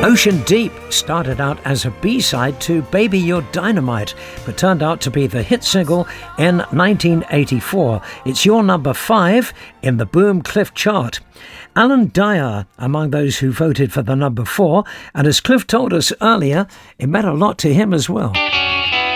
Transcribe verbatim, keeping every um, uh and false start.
Ocean Deep started out as a B-side to Baby You're Dynamite, but turned out to be the hit single in nineteen eighty-four. It's your number five in the Boom Cliff chart. Alan Dyer among those who voted for the number four, and as Cliff told us earlier, it meant a lot to him as well.